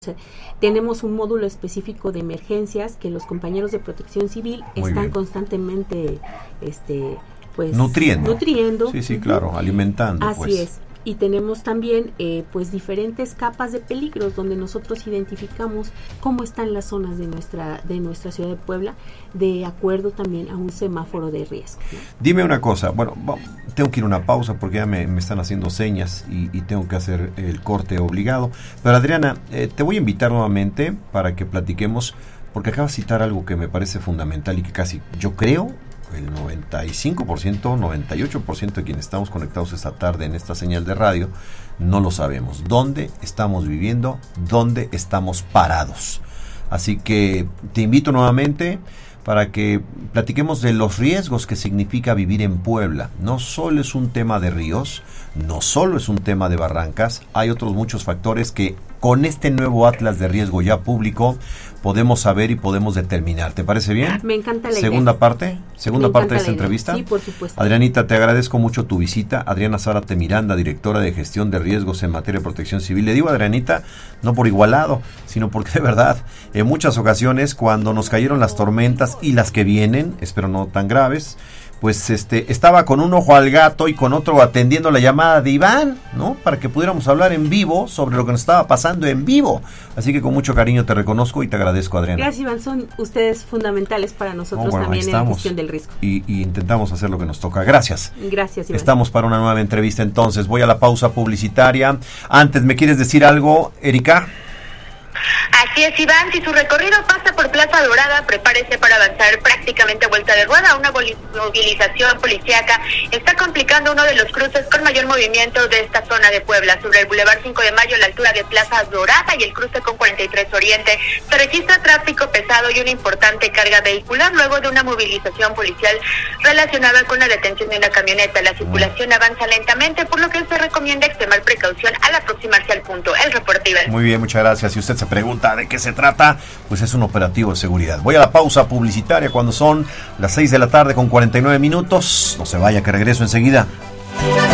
Tenemos un módulo específico de emergencias que los compañeros de Protección Civil están constantemente pues nutriendo. Sí, claro, alimentando. Así es. Y tenemos también pues diferentes capas de peligros donde nosotros identificamos cómo están las zonas de nuestra ciudad de Puebla, de acuerdo también a un semáforo de riesgo, ¿no? Dime una cosa, bueno, tengo que ir a una pausa porque ya me están haciendo señas y tengo que hacer el corte obligado. Pero Adriana, te voy a invitar nuevamente para que platiquemos, porque acabas de citar algo que me parece fundamental y que casi, yo creo, el 95%, 98% de quienes estamos conectados esta tarde en esta señal de radio, no lo sabemos. ¿Dónde estamos viviendo? ¿Dónde estamos parados? Así que te invito nuevamente para que platiquemos de los riesgos que significa vivir en Puebla. No solo es un tema de ríos, no solo es un tema de barrancas, hay otros muchos factores que con este nuevo atlas de riesgo ya público podemos saber y podemos determinar. ¿Te parece bien? Me encanta la Segunda idea. parte de esta entrevista. Sí, por supuesto. Adrianita, te agradezco mucho tu visita. Adriana Zárate Miranda, directora de gestión de riesgos en materia de protección civil. Le digo a Adrianita, no por igualado, sino porque de verdad, en muchas ocasiones cuando nos cayeron las tormentas y las que vienen, espero no tan graves, pues estaba con un ojo al gato y con otro atendiendo la llamada de Iván, ¿no? Para que pudiéramos hablar en vivo sobre lo que nos estaba pasando en vivo. Así que con mucho cariño te reconozco y te agradezco, Adriana. Gracias, Iván. Son ustedes fundamentales para nosotros también en la gestión del riesgo. Y intentamos hacer lo que nos toca. Gracias. Gracias, Iván. Estamos para una nueva entrevista entonces. Voy a la pausa publicitaria. Antes, ¿me quieres decir algo, Erika? Así es, Iván, si su recorrido pasa por Plaza Dorada, prepárese para avanzar prácticamente vuelta de rueda. Una movilización policíaca está complicando uno de los cruces con mayor movimiento de esta zona de Puebla. Sobre el Boulevard 5 de Mayo, a la altura de Plaza Dorada y el cruce con 43 Oriente, se registra tráfico pesado y una importante carga vehicular luego de una movilización policial relacionada con la detención de una camioneta. La circulación avanza lentamente, por lo que se recomienda extremar precaución al aproximarse al punto. El reporte, Iván. Muy bien, muchas gracias. Si usted se pregunta de qué se trata, pues es un operativo de seguridad. Voy a la pausa publicitaria cuando son las 6 de la tarde con 49 minutos. No se vaya, que regreso enseguida.